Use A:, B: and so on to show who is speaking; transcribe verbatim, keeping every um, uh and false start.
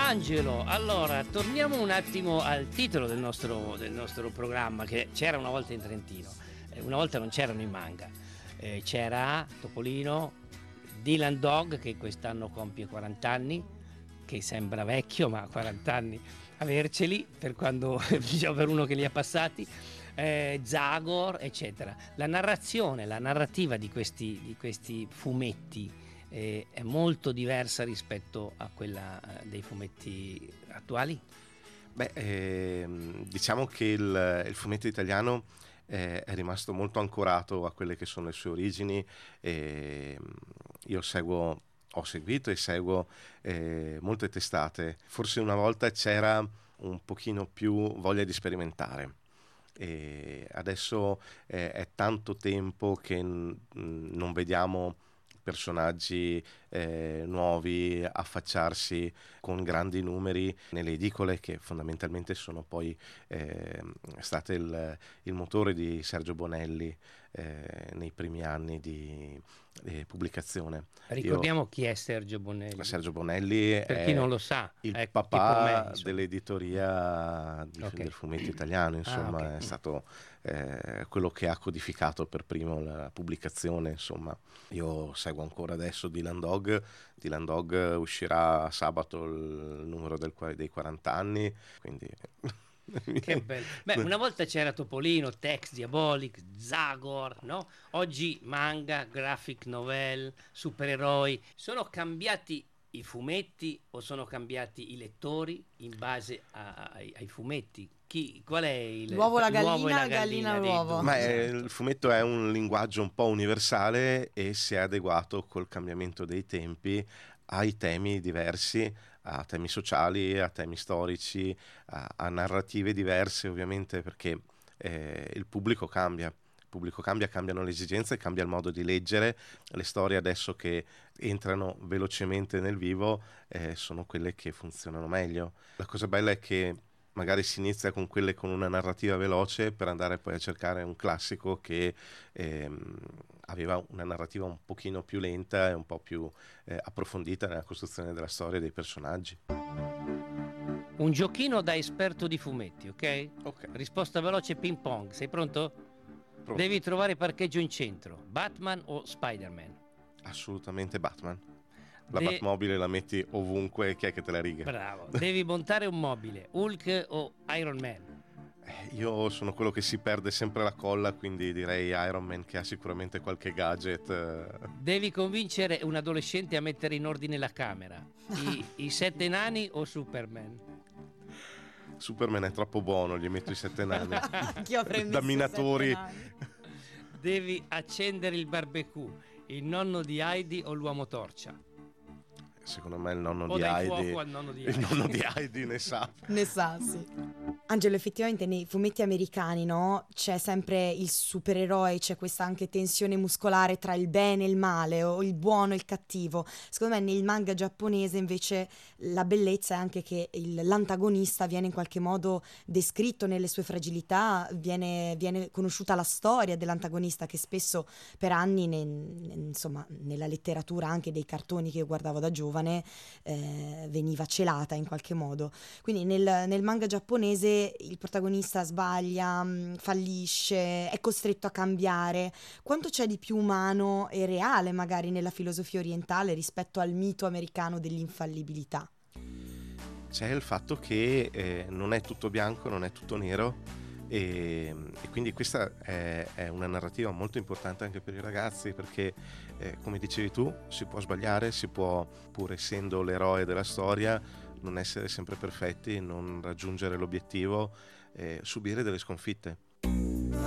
A: Angelo, allora torniamo un attimo al titolo del nostro, del nostro programma, che c'era una volta in Trentino. Eh, una volta non c'erano i manga, eh, c'era Topolino, Dylan Dog che quest'anno compie quaranta anni, che sembra vecchio ma quaranta anni averceli per quando diciamo, per uno che li ha passati, eh, Zagor eccetera. La narrazione, la narrativa di questi, di questi fumetti eh, è molto diversa rispetto a quella eh, dei fumetti attuali?
B: Beh, ehm, diciamo che il, il fumetto italiano eh, è rimasto molto ancorato a quelle che sono le sue origini. E io seguo, ho seguito e seguo eh, molte testate. Forse una volta c'era un pochino più voglia di sperimentare. E adesso eh, è tanto tempo che n- non vediamo personaggi eh, nuovi affacciarsi con grandi numeri nelle edicole, che fondamentalmente sono poi eh, state il, il motore di Sergio Bonelli eh, nei primi anni di eh, pubblicazione.
A: Ricordiamo Io, chi è Sergio Bonelli.
B: Sergio Bonelli
A: per
B: è
A: chi non lo sa,
B: il
A: è
B: papà
A: me,
B: dell'editoria di,
A: okay.
B: del fumetto italiano, insomma. Ah, okay. È stato eh, quello che ha codificato per primo la pubblicazione, insomma. Io seguo ancora adesso Dylan Dog. Dylan Dog uscirà sabato il numero del, dei quaranta anni, quindi
A: che bello. Beh, una volta c'era Topolino, Tex, Diabolic, Zagor, no? Oggi manga, graphic novel, supereroi. Sono cambiati i fumetti o sono cambiati i lettori in base a, a, ai, ai fumetti? Chi, qual è il
C: l'uovo, la gallina,
A: l'uovo e la
C: gallina,
A: gallina
C: l'uovo?
B: Ma è, il fumetto è un linguaggio un po' universale e si è adeguato col cambiamento dei tempi ai temi diversi, a temi sociali, a temi storici, a, a narrative diverse, ovviamente, perché eh, il pubblico cambia. Il pubblico cambia, cambiano le esigenze, cambia il modo di leggere. Le storie adesso che entrano velocemente nel vivo eh, sono quelle che funzionano meglio. La cosa bella è che magari si inizia con quelle con una narrativa veloce per andare poi a cercare un classico che ehm, aveva una narrativa un pochino più lenta e un po' più eh, approfondita nella costruzione della storia e dei personaggi.
A: Un giochino da esperto di fumetti, ok?
B: Ok.
A: Risposta veloce ping pong, sei pronto? Pronto. Devi trovare parcheggio in centro, Batman o Spider-Man?
B: Assolutamente Batman. La
A: De...
B: Batmobile la metti ovunque, chi è che te la riga?
A: Bravo. Devi montare un mobile, Hulk o Iron Man?
B: Io sono quello che si perde sempre la colla, quindi direi Iron Man, che ha sicuramente qualche gadget.
A: Devi convincere un adolescente a mettere in ordine la camera, I, i sette nani o Superman?
B: Superman è troppo buono, gli metto i sette nani.
C: Anch'io avrei messo
B: da minatori.
A: Devi accendere il barbecue, il nonno di Heidi o l'uomo torcia?
B: Secondo me il nonno
A: o
B: di
A: dai
B: Heidi
A: fuoco al nonno di Heidi.
B: Il nonno di Heidi ne sa.
C: Ne sa, sì. Angelo, effettivamente nei fumetti americani, no, c'è sempre il supereroe, c'è questa anche tensione muscolare tra il bene e il male, o il buono e il cattivo. Secondo me nel manga giapponese invece la bellezza è anche che il, l'antagonista viene in qualche modo descritto nelle sue fragilità, viene, viene conosciuta la storia dell'antagonista, che spesso per anni ne, ne, insomma nella letteratura anche dei cartoni che io guardavo da giovane eh, veniva celata in qualche modo. Quindi nel, nel manga giapponese il protagonista sbaglia, fallisce, è costretto a cambiare. Quanto c'è di più umano e reale magari nella filosofia orientale rispetto al mito americano dell'infallibilità?
B: C'è il fatto che eh, non è tutto bianco, non è tutto nero, e, e quindi questa è, è una narrativa molto importante anche per i ragazzi, perché eh, come dicevi tu, si può sbagliare, si può, pur essendo l'eroe della storia, non essere sempre perfetti, non raggiungere l'obiettivo, eh, subire delle sconfitte.